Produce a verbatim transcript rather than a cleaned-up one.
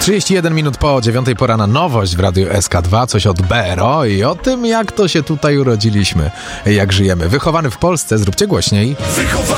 trzydzieści jeden minut po dziewiątej, pora na nowość w Radiu S K dwa, coś od B R O i o tym, jak to się tutaj urodziliśmy, jak żyjemy. Wychowany w Polsce, zróbcie głośniej.